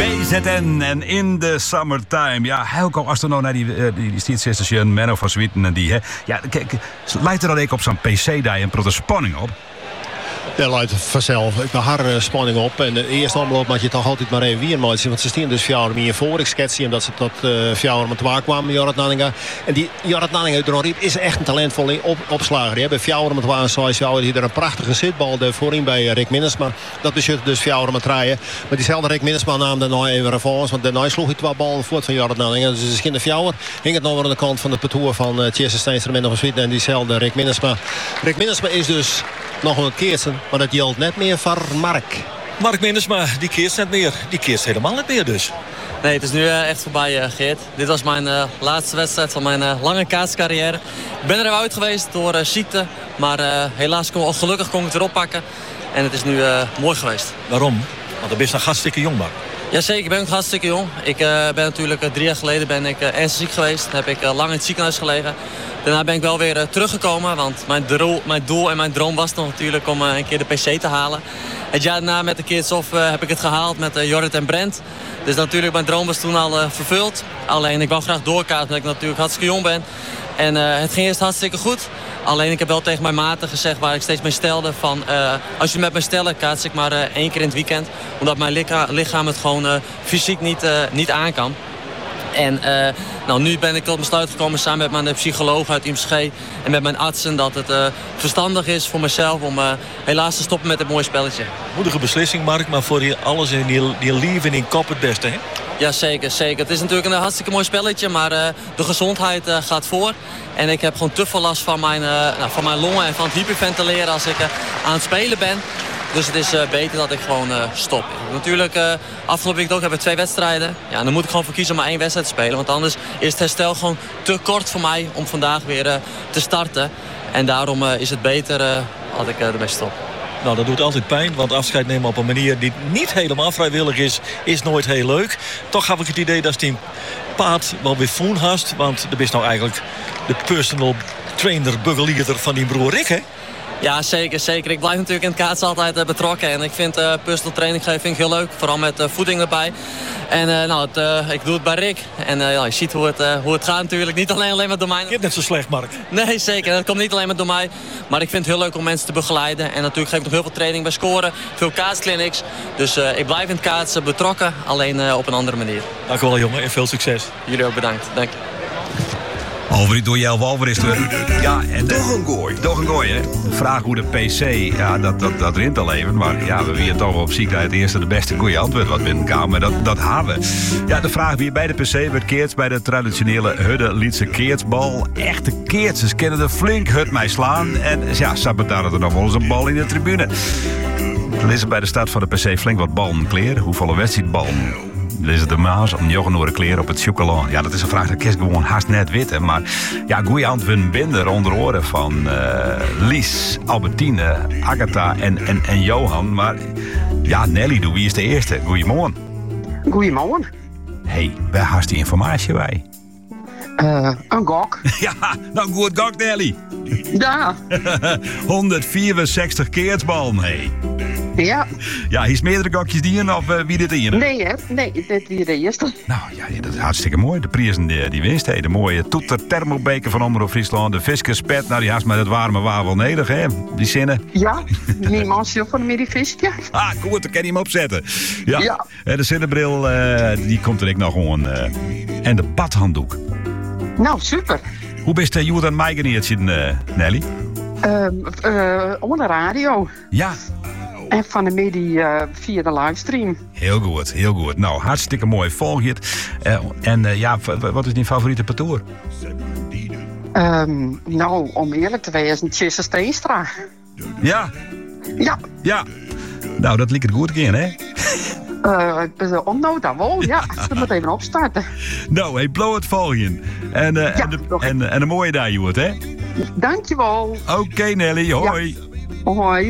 BZN en In the Summertime. Ja, Helco, als er nou naar die stietstation Menno van Zwieten en die, hè. Ja, kijk, lijkt er dan ook op zo'n PC daar een protte spanning op? Ja, luidt vanzelf. Ik ben harde spanning op. En de eerste omloop moet je toch altijd maar even weer maken. Want ze staan dus 4 jaar meer voor. Ik schets hem dat ze tot 4 jaar met waar kwamen, Jorrit Nanninga. En die Jorrit Nanninga uit Ronriep is echt een talentvolle opslager. Die hebben 4 jaar met waar 6 jaar hier een prachtige zitbal voorin bij Rick Minnesma. Dat beschut dus 4 jaar met draaien. Maar diezelfde Rick Minnesma nam daarna even revanche. Want daarna sloeg hij 2 ballen voort van Jorrit Nanninga. Dus het is geen 4 jaar. Hing het nog weer aan de kant van het parcours van Tjesse Steenstra en Zwieten. En diezelfde Rick Minnesma. Rick Minnesma is dus nog een keertje, maar dat geldt net meer voor Mark. Mark Minnesma, die keert net meer. Die keert helemaal niet meer dus. Nee, het is nu echt voorbij, Geert. Dit was mijn laatste wedstrijd van mijn lange kaatscarrière. Ik ben er even uit geweest door ziekte. Maar helaas gelukkig kon ik het weer oppakken. En het is nu mooi geweest. Waarom? Want dan ben je nog hartstikke jong, Mark. Jazeker, ik ben ook hartstikke jong. Ik ben natuurlijk 3 jaar geleden ernstig ziek geweest. Dan heb ik lang in het ziekenhuis gelegen. Daarna ben ik wel weer teruggekomen. Want mijn doel en mijn droom was nog natuurlijk om een keer de PC te halen. Het jaar daarna met de Kids Off heb ik het gehaald met Jorrit en Brent. Dus natuurlijk, mijn droom was toen al vervuld. Alleen ik wou graag doorkaatsen omdat ik natuurlijk hartstikke jong ben. En het ging eerst hartstikke goed. Alleen ik heb wel tegen mijn maten gezegd waar ik steeds mee stelde van als je met mij stelt, kaats ik maar 1 keer in het weekend. Omdat mijn lichaam het gewoon fysiek niet aan kan. En nu ben ik tot besluit gekomen samen met mijn psycholoog uit IMSG en met mijn artsen dat het verstandig is voor mezelf om helaas te stoppen met het mooie spelletje. Moedige beslissing, Mark, maar voor je alles in die lief en in kop het beste, hè? Ja, zeker. Het is natuurlijk een hartstikke mooi spelletje, maar de gezondheid gaat voor. En ik heb gewoon te veel last van mijn longen en van het hyperventileren als ik aan het spelen ben. Dus het is beter dat ik gewoon stop. Natuurlijk, afgelopen week ook hebben we 2 wedstrijden. Ja, dan moet ik gewoon voor kiezen om maar 1 wedstrijd te spelen. Want anders is het herstel gewoon te kort voor mij om vandaag weer te starten. En daarom is het beter dat ik ermee stop. Nou, dat doet altijd pijn, want afscheid nemen op een manier die niet helemaal vrijwillig is nooit heel leuk. Toch heb ik het idee dat die paard wel weer voen hast. Want er is nou eigenlijk de personal trainer, begeleerder van die broer Rick, hè? Ja, zeker. Ik blijf natuurlijk in het kaatsen altijd betrokken. En ik vind personal training geven vind ik heel leuk. Vooral met voeding erbij. En ik doe het bij Rick. En je ziet hoe het gaat natuurlijk. Niet alleen maar door mij. Je hebt net zo slecht, Mark. Nee, zeker. Dat komt niet alleen maar door mij. Maar ik vind het heel leuk om mensen te begeleiden. En natuurlijk geef ik nog heel veel training bij Scoren. Veel kaatsclinics. Dus ik blijf in het kaatsen betrokken. Alleen op een andere manier. Dank u wel, jongen. En veel succes. Jullie ook bedankt. Dank je. Over door Jelf Walver is er. Ja, en toch een gooi, hè? De vraag hoe de PC, ja, dat rint al even. Maar ja, we weten toch op ziek dat het eerste de beste goede antwoord wat binnenkwam. Maar dat hebben we. Ja, de vraag wie bij de PC werd keerts bij de traditionele Hudde Lietse keertsbal. Echte keertsers kennen er flink hut mij slaan. En ja, sabotaren er nog wel eens een bal in de tribune. Er is er bij de start van de PC flink wat ballen kleer. Hoeveel wedstrijdballen? Dit is de maas om joggenore kleren op het chocola. Ja, dat is een vraag dat ik gewoon haast net weten. Maar ja, goeie antwoorden binder onder oren van Lies, Albertine, Agatha en Johan. Maar ja, Nelly, wie is de eerste? Goeiemorgen. Goeiemorgen. Hey, waar haast die informatie bij? Een gok. Ja, nou goed gok, Nelly. Ja. 164 keertsballen, hey. Ja. Ja, hier is meerdere gokjes die of wie dit hier? Nee, hè? Nee, dit hier de eerste. Nou ja, dat is hartstikke mooi. De prijzen die winst, hè. De mooie toeter thermobeker van Omroep Friesland. De viskerspet, nou die haast met het warme waar wel nedig, hè. Die zinnen. Ja, niemand zit van de visje. Ah, goed, dan kan je hem opzetten. Ja. En de zinnenbril, die komt er ook nog gewoon. En de badhanddoek. Nou, super. Hoe bist je dan meegeneerd, Nelly? Op de radio. Ja. En van de media via de livestream. Heel goed. Nou, hartstikke mooi. Volg je het. Wat is die favoriete parcours? Nou, om eerlijk te wezen, Tjesse Steenstra. Ja. Ja. Nou, dat liep het goed in, hè? Dat wel, ja. Ik moet even opstarten. Nou, hey, blow het volgen. En een mooie dag, Joert, hè? Dankjewel. Oké, Nelly. Hoi. Ja. Hoi.